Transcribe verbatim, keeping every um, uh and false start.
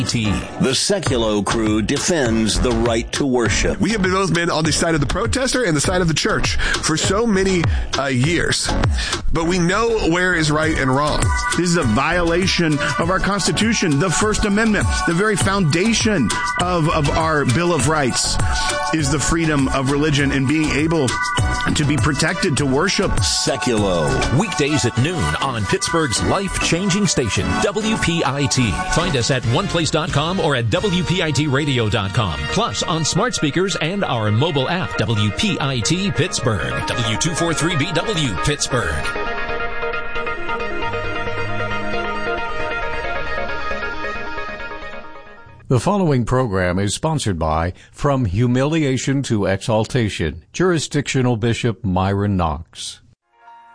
The Seculo crew defends the right to worship. We have both been on the side of the protester and the side of the church for so many uh, years. But we know where is right and wrong. This is a violation of our Constitution, the First Amendment. The very foundation of, of our Bill of Rights is the freedom of religion and being able to be protected to worship. Seculo. Weekdays at noon on Pittsburgh's life-changing station, W P I T. Find us at one place dot com or at W P I T radio dot com. Plus on smart speakers and our mobile app, W P I T Pittsburgh. W two forty-three B W Pittsburgh. The following program is sponsored by From Humiliation to Exaltation, Jurisdictional Bishop Myron Knox.